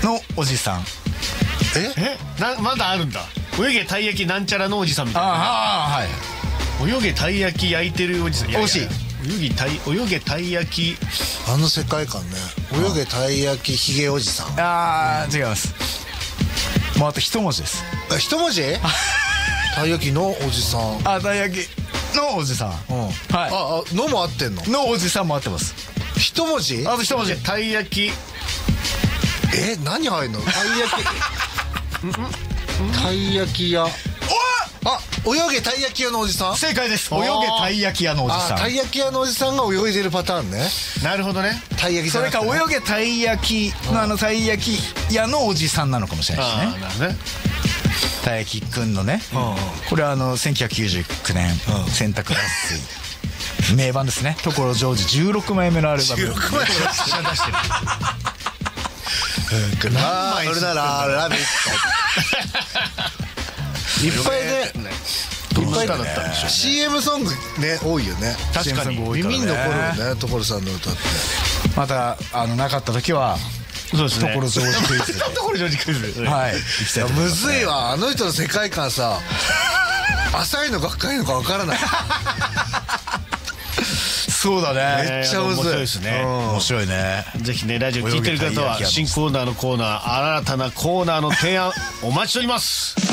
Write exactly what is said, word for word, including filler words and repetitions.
のおじさん。 ええなまだあるんだ。泳げたい焼きなんちゃらのおじさんみたいな。 ああ、はい。 泳げたい焼き焼いてるおじさん。 惜しい。 泳げたい泳げたい焼き。 あの世界観ね。泳げたい焼きひげおじさん。 ああ、違います。もうあと一文字です。 え、一文字？たい焼きのおじさん。 あ、たい焼きのおじさん。うん。はい。 ああ、のも合ってんの？ のおじさんも合ってます。 一文字？ あと一文字。 たい焼き。 え、何入んの？たい焼き。たい焼き屋。あ、泳げたい焼き屋のおじさん。 正解です。泳げたい焼き屋のおじさん。 あ、たい焼き屋のおじさんが泳いでるパターンね。 なるほどね。 たい焼きじゃなくてね。 それか泳げたい焼きのあのたい焼き屋のおじさんなのかもしれないですね。 あー、なるほどね。 たい焼きくんのね、これはあのせんきゅうひゃくきゅうじゅうきゅうねん洗濯脱水名盤ですね。所ジョージじゅうろくまいめのアルバム。 じゅうろくまいめ出してる。何枚それならラビット。いっぱいね。いっぱいだったんでしょ。シーエム ソングね多いよね。 確かに耳に残るよね、所さんの歌って。 またあのなかった時はそうですね。 所ジョージクイズで。 所ジョージクイズ。 はい。行きたいと思いむますずいわ、あの人の世界観さ。浅いのか深いのかわからない。 そうだね。 めっちゃむずい。 面白いですね。 面白いね。 ぜひね、ラジオ聞いてる方は新コーナーのコーナー、新たなコーナーの提案お待ちしております。